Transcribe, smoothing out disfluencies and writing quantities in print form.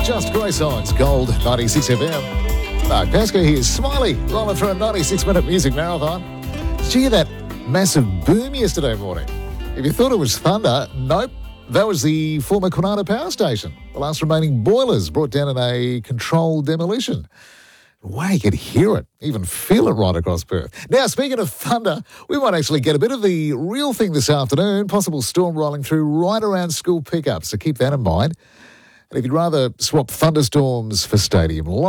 Just Grey Songs, Gold 96 FM. Mark Pascoe here, Smiley, rolling through a 96-minute music marathon. Did you hear that massive boom yesterday morning? If you thought it was thunder, nope. That was the former Kwinana Power Station. The last remaining boilers brought down in a controlled demolition. Wow, you could hear it, even feel it right across Perth. Now, speaking of thunder, we might actually get a bit of the real thing this afternoon. Possible storm rolling through right around school pickups, so keep that in mind. And if you'd rather swap thunderstorms for stadium